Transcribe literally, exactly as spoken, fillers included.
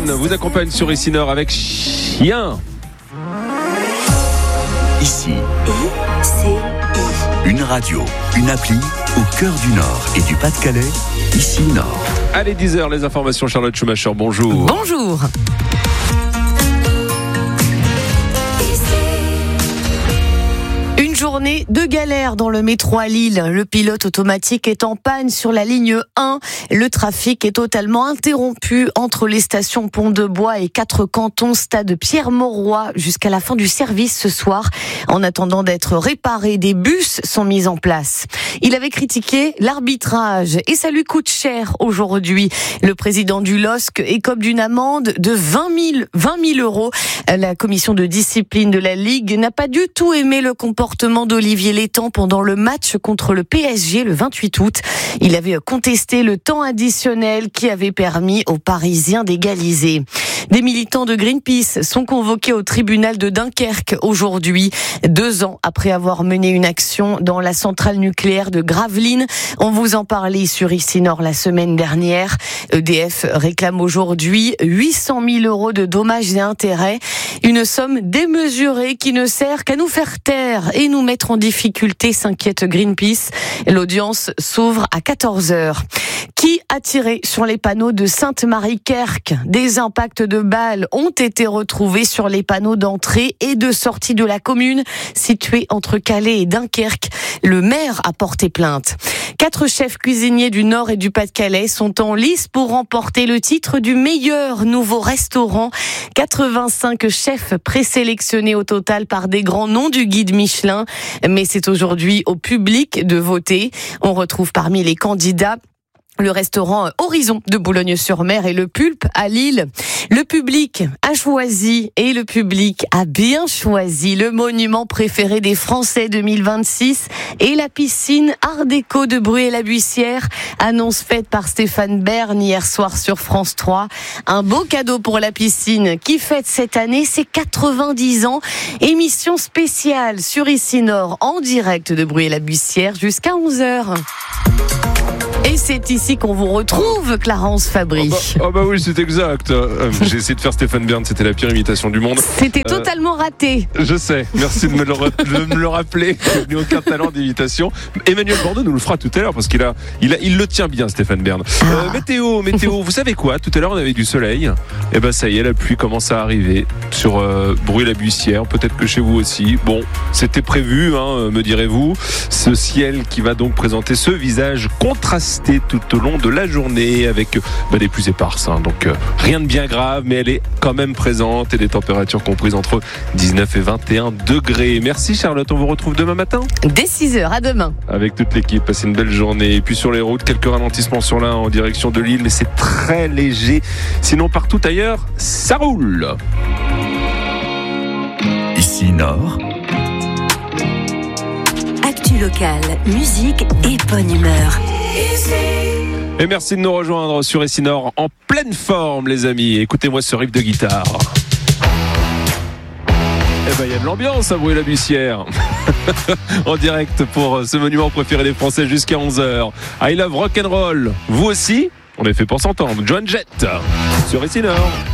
vous accompagne sur Ici Nord avec Chien. Ici, une radio, une appli au cœur du Nord et du Pas-de-Calais. Ici Nord. Allez, dix heures, les informations. Charlotte Schumacher, bonjour. Bonjour. Journée de galère dans le métro à Lille. Le pilote automatique est en panne sur la ligne un. Le trafic est totalement interrompu entre les stations Pont-de-Bois et quatre cantons stade Pierre-Mauroy jusqu'à la fin du service ce soir. En attendant d'être réparé, des bus sont mis en place. Il avait critiqué l'arbitrage et ça lui coûte cher aujourd'hui. Le président du L O S C écope d'une amende de vingt mille euros. La commission de discipline de la Ligue n'a pas du tout aimé le comportement d'Olivier Létang pendant le match contre le P S G le vingt-huit août. Il avait contesté le temps additionnel qui avait permis aux Parisiens d'égaliser. Des militants de Greenpeace sont convoqués au tribunal de Dunkerque aujourd'hui, deux ans après avoir mené une action dans la centrale nucléaire de Gravelines. On vous en parlait sur Ici Nord la semaine dernière. E D F réclame aujourd'hui huit cent mille euros de dommages et intérêts. Une somme démesurée qui ne sert qu'à nous faire taire et nous mettre en difficulté, s'inquiète Greenpeace. L'audience s'ouvre à quatorze heures. Qui a tiré sur les panneaux de Sainte-Marie-Kerck? Des impacts de balles ont été retrouvés sur les panneaux d'entrée et de sortie de la commune située entre Calais et Dunkerque. Le maire a porté plainte. Quatre chefs cuisiniers du Nord et du Pas-de-Calais sont en lice pour remporter le titre du meilleur nouveau restaurant. quatre-vingt-cinq chefs présélectionnés au total par des grands noms du guide Michelin. Mais c'est aujourd'hui au public de voter. On retrouve parmi les candidats le restaurant Horizon de Boulogne-sur-Mer et le Pulpe à Lille. Le public a choisi et le public a bien choisi le monument préféré des Français deux mille vingt-six et la piscine Art déco de Bruay-la-Buissière. Annonce faite par Stéphane Bern hier soir sur France trois. Un beau cadeau pour la piscine qui fête cette année ses quatre-vingt-dix ans. Émission spéciale sur Ici Nord en direct de Bruay-la-Buissière jusqu'à onze heures. Et c'est ici qu'on vous retrouve, Clarence Fabry. Oh bah, oh bah oui, c'est exact. Euh, j'ai essayé de faire Stéphane Bern, c'était la pire imitation du monde. C'était euh, totalement raté. Je sais, merci de me le, de me le rappeler. Il n'a aucun talent d'imitation. Emmanuel Bordeaux nous le fera tout à l'heure parce qu'il a, il a, il le tient bien, Stéphane Bern. Ah. Euh, météo, météo, vous savez quoi? Tout à l'heure, on avait du soleil. Et ben ça y est, la pluie commence à arriver sur euh, Bruay-la-Buissière. Peut-être que chez vous aussi. Bon, c'était prévu, hein, me direz-vous. Ce ciel qui va donc présenter ce visage contrasté tout au long de la journée avec bah, des pluies éparses, hein. Donc euh, rien de bien grave, mais elle est quand même présente et des températures comprises entre dix-neuf et vingt et un degrés. Merci Charlotte, on vous retrouve demain matin dès six heures, à demain avec toute l'équipe. Passez une belle journée. Et puis sur les routes, quelques ralentissements sur l'un en direction de Lille, mais c'est très léger, sinon partout ailleurs ça roule. Ici Nord, actu locale, musique et bonne humeur. Et merci de nous rejoindre sur Ici Nord en pleine forme, les amis. Écoutez-moi ce riff de guitare. Eh ben, il y a de l'ambiance à Bruay-la-Buissière. En direct pour ce monument préféré des Français jusqu'à onze heures. I love rock'n'roll. Vous aussi, on est fait pour s'entendre. Joan Jett sur Ici Nord.